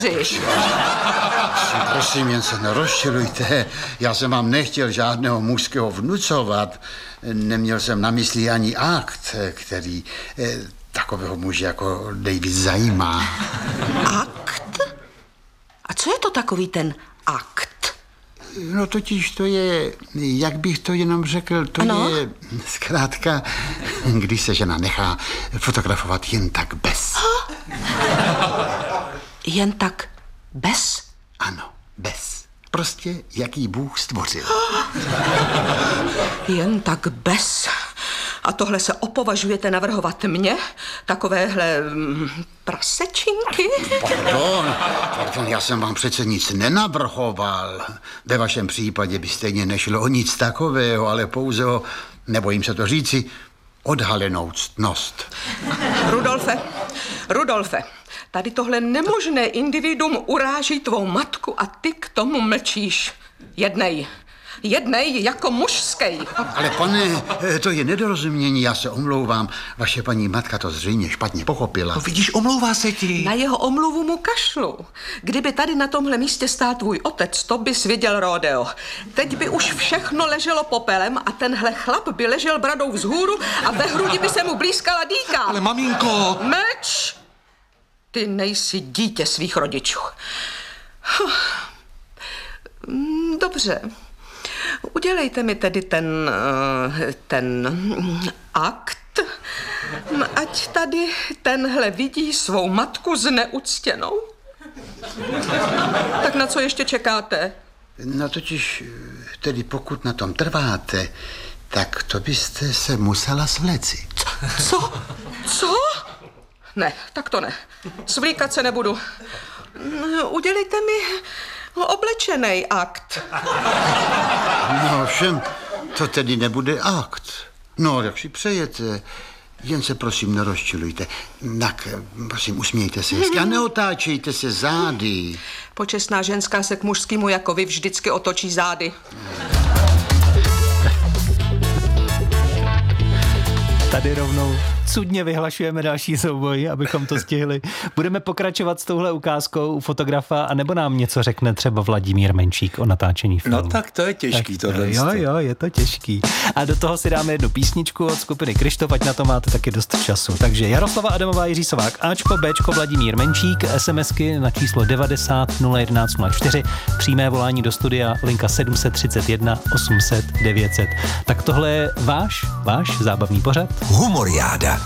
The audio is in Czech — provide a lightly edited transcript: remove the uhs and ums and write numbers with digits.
Prosím, jen se nerozčilujte. Já jsem vám nechtěl žádného mužského vnucovat. Neměl jsem na mysli ani akt, který takového muže jako David zajímá. Akt? A co je to takový ten akt? No totiž to je, jak bych to jenom řekl, to ano? Je zkrátka, když se žena nechá fotografovat jen tak bez. Jen tak bez? Ano, bez. Prostě jaký Bůh stvořil. Jen tak bez. A tohle se opovažujete navrhovat mě? Takovéhle prasečinky? Pardon, já jsem vám přece nic nenavrhoval. Ve vašem případě by stejně nešlo o nic takového, ale pouze o, nebojím se to říci, odhalenou ctnost. Rudolfe, tady tohle nemožné individuum uráží tvou matku a ty k tomu mlčíš. Jednej jako mužskej. Ale pane, to je nedorozumění, já se omlouvám. Vaše paní matka to zřejmě špatně pochopila. No vidíš, omlouvá se ti. Na jeho omluvu mu kašlu. Kdyby tady na tomhle místě stál tvůj otec, to bys viděl rodeo. Teď by už všechno leželo popelem a tenhle chlap by ležel bradou vzhůru a ve hrudi by se mu blízkala dýka. Ale maminko! Mlč! Ty nejsi dítě svých rodičů. Dobře. Udělejte mi tedy ten akt, ať tady tenhle vidí svou matku zneuctěnou. Tak na co ještě čekáte? No totiž, tedy pokud na tom trváte, tak to byste se musela svléci. Co? Ne, tak to ne. Svlíkat se nebudu. Udělejte mi oblečenej akt. No všem, to tedy nebude akt. No, jak si přejete. Jen se prosím nerozčilujte. Tak, prosím, usmějte se hezky a neotáčejte se zády. Počestná ženská se k mužskému jako vy vždycky otočí zády. Tady rovnou cudně vyhlašujeme další souboj, abychom to stihli. Budeme pokračovat s touhle ukázkou u fotografa, anebo nám něco řekne třeba Vladimír Menšík o natáčení filmu. No tak to je těžký tohle. Jo, je to těžký. A do toho si dáme jednu písničku od skupiny Kryštof, ať na to máte taky dost času. Takže Jaroslava Adamová, Jiří Sovák, Ačko, Bčko, Vladimír Menšík, SMSky na číslo 90 011 04, přímé volání do studia, linka 731 800 900. Tak tohle je váš zábavný pořad? Humoriáda.